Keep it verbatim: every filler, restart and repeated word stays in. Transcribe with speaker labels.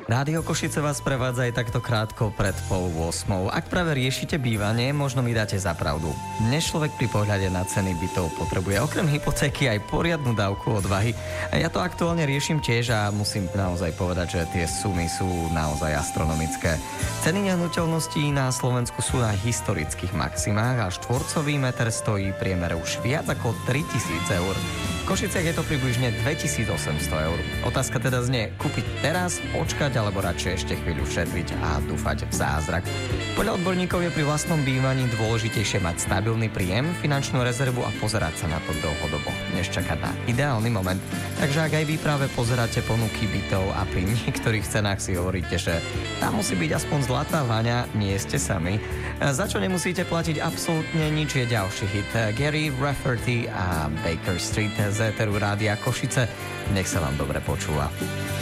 Speaker 1: Rádio Košice vás prevádza aj takto krátko pred pol ôsmou. Ak práve riešite bývanie, možno mi dáte za pravdu. Dnes človek pri pohľade na ceny bytov potrebuje okrem hypotéky aj poriadnu dávku odvahy. Ja to aktuálne riešim tiež a musím naozaj povedať, že tie sumy sú naozaj astronomické. Ceny nehnuteľností na Slovensku sú na historických maximách a štvorcový meter stojí priemere už viac ako tritisíc eur. V Košiciach je to približne dvetisícosemsto eur. Otázka teda znie, kúpiť teraz, počkať alebo radšej ešte chvíľu šetriť a dúfať v zázrak. Podľa odborníkov je pri vlastnom bývaní dôležitejšie mať stabilný príjem, finančnú rezervu a pozerať sa na to dlhodobo, než čakať na ideálny moment. Takže ak aj vy práve pozeráte ponuky bytov a pri niektorých cenách si hovoríte, že tam musí byť aspoň zlatá vaňa, nie ste sami. Za čo nemusíte platiť absolútne nič, je ďalší hit Gary Rafferty a Baker Street z éteru Rádia Košice. Nech sa vám dobre počúva.